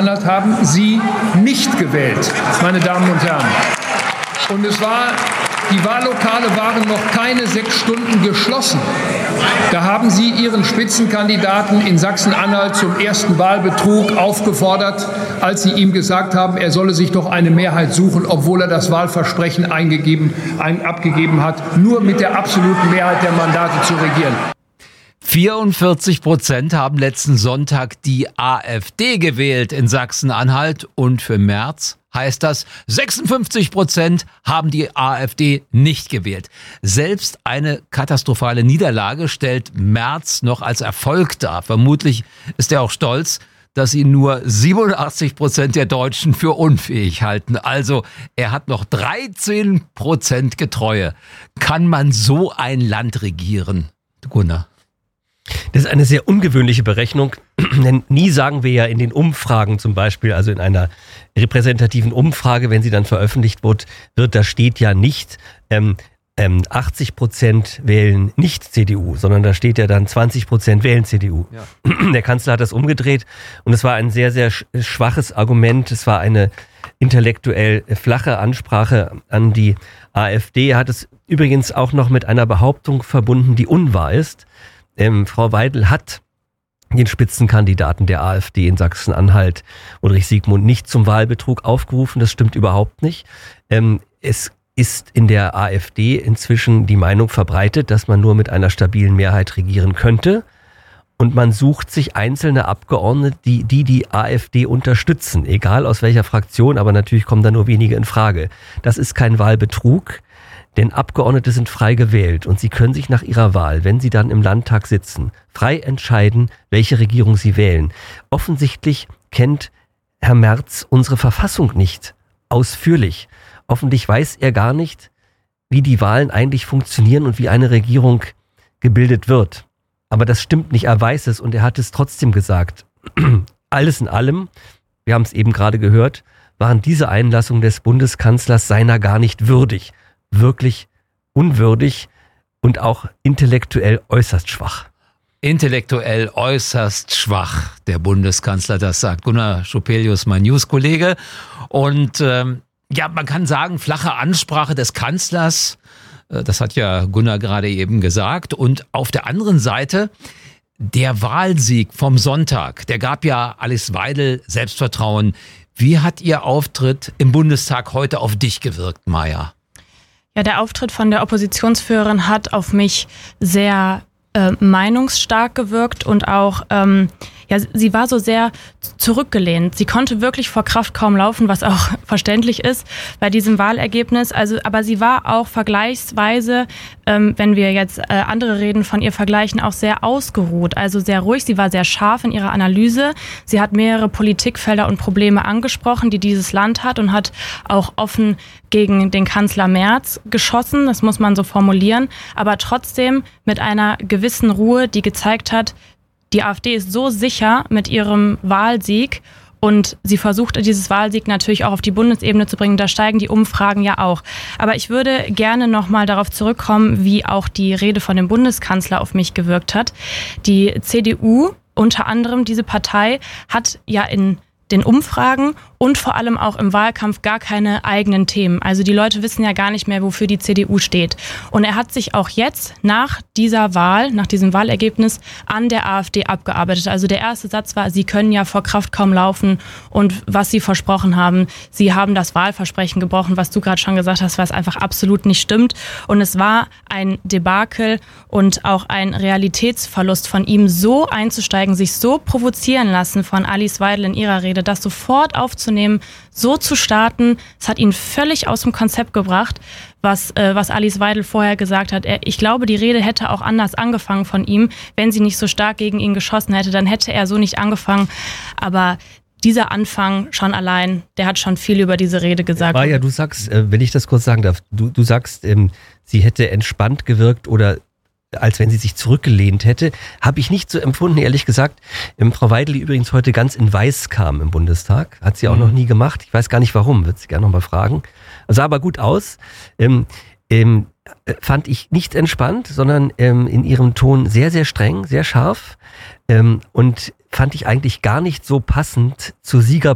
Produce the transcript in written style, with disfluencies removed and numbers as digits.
Sachsen-Anhalt haben Sie nicht gewählt, meine Damen und Herren. Und die Wahllokale waren noch keine 6 Stunden geschlossen. Da haben Sie Ihren Spitzenkandidaten in Sachsen-Anhalt zum ersten Wahlbetrug aufgefordert, als Sie ihm gesagt haben, er solle sich doch eine Mehrheit suchen, obwohl er das Wahlversprechen abgegeben hat, nur mit der absoluten Mehrheit der Mandate zu regieren. 44% haben letzten Sonntag die AfD gewählt in Sachsen-Anhalt und für Merz heißt das, 56% haben die AfD nicht gewählt. Selbst eine katastrophale Niederlage stellt Merz noch als Erfolg dar. Vermutlich ist er auch stolz, dass ihn nur 87% der Deutschen für unfähig halten. Also er hat noch 13% Getreue. Kann man so ein Land regieren, Gunnar? Das ist eine sehr ungewöhnliche Berechnung, denn nie sagen wir ja in den Umfragen zum Beispiel, also in einer repräsentativen Umfrage, wenn sie dann veröffentlicht wird, da steht ja nicht 80% wählen nicht CDU, sondern da steht ja dann 20% wählen CDU. Ja. Der Kanzler hat das umgedreht und es war ein sehr, sehr schwaches Argument. Es war eine intellektuell flache Ansprache an die AfD. Er hat es übrigens auch noch mit einer Behauptung verbunden, die unwahr ist. Frau Weidel hat den Spitzenkandidaten der AfD in Sachsen-Anhalt, Ulrich Siegmund, nicht zum Wahlbetrug aufgerufen. Das stimmt überhaupt nicht. Es ist in der AfD inzwischen die Meinung verbreitet, dass man nur mit einer stabilen Mehrheit regieren könnte. Und man sucht sich einzelne Abgeordnete, die AfD unterstützen, egal aus welcher Fraktion, aber natürlich kommen da nur wenige in Frage. Das ist kein Wahlbetrug. Denn Abgeordnete sind frei gewählt und sie können sich nach ihrer Wahl, wenn sie dann im Landtag sitzen, frei entscheiden, welche Regierung sie wählen. Offensichtlich kennt Herr Merz unsere Verfassung nicht ausführlich. Offensichtlich weiß er gar nicht, wie die Wahlen eigentlich funktionieren und wie eine Regierung gebildet wird. Aber das stimmt nicht, er weiß es und er hat es trotzdem gesagt. Alles in allem, wir haben es eben gerade gehört, waren diese Einlassungen des Bundeskanzlers seiner gar nicht würdig. Wirklich unwürdig und auch intellektuell äußerst schwach. Intellektuell äußerst schwach, der Bundeskanzler, das sagt Gunnar Schopelius, mein News-Kollege. Und man kann sagen, flache Ansprache des Kanzlers, das hat ja Gunnar gerade eben gesagt. Und auf der anderen Seite, der Wahlsieg vom Sonntag, der gab ja Alice Weidel Selbstvertrauen. Wie hat Ihr Auftritt im Bundestag heute auf dich gewirkt, Maja? Ja, der Auftritt von der Oppositionsführerin hat auf mich sehr meinungsstark gewirkt und auch, sie war so sehr zurückgelehnt. Sie konnte wirklich vor Kraft kaum laufen, was auch verständlich ist bei diesem Wahlergebnis. Aber sie war auch vergleichsweise, wenn wir jetzt andere Reden von ihr vergleichen, auch sehr ausgeruht, also sehr ruhig. Sie war sehr scharf in ihrer Analyse. Sie hat mehrere Politikfelder und Probleme angesprochen, die dieses Land hat und hat auch offen gegen den Kanzler Merz geschossen, das muss man so formulieren, aber trotzdem mit einer gewissen Ruhe, die gezeigt hat, die AfD ist so sicher mit ihrem Wahlsieg und sie versucht, dieses Wahlsieg natürlich auch auf die Bundesebene zu bringen. Da steigen die Umfragen ja auch. Aber ich würde gerne nochmal darauf zurückkommen, wie auch die Rede von dem Bundeskanzler auf mich gewirkt hat. Die CDU, unter anderem diese Partei, hat ja in den Umfragen und vor allem auch im Wahlkampf gar keine eigenen Themen. Also die Leute wissen ja gar nicht mehr, wofür die CDU steht. Und er hat sich auch jetzt nach dieser Wahl, nach diesem Wahlergebnis an der AfD abgearbeitet. Also der erste Satz war, sie können ja vor Kraft kaum laufen und was sie versprochen haben, sie haben das Wahlversprechen gebrochen, was du gerade schon gesagt hast, was einfach absolut nicht stimmt. Und es war ein Debakel und auch ein Realitätsverlust von ihm, so einzusteigen, sich so provozieren lassen von Alice Weidel in ihrer Rede, das sofort aufzunehmen, so zu starten. Es hat ihn völlig aus dem Konzept gebracht, was Alice Weidel vorher gesagt hat. Ich glaube, die Rede hätte auch anders angefangen von ihm, wenn sie nicht so stark gegen ihn geschossen hätte, dann hätte er so nicht angefangen. Aber dieser Anfang schon allein, der hat schon viel über diese Rede gesagt. Maja, du sagst, wenn ich das kurz sagen darf, du sagst, sie hätte entspannt gewirkt oder als wenn sie sich zurückgelehnt hätte, habe ich nicht so empfunden, ehrlich gesagt. Frau Weidel, die übrigens heute ganz in Weiß kam im Bundestag, hat sie auch noch nie gemacht. Ich weiß gar nicht warum, würde sie gerne noch mal fragen. Sah aber gut aus. Fand ich nicht entspannt, sondern in ihrem Ton sehr, sehr streng, sehr scharf und fand ich eigentlich gar nicht so passend zur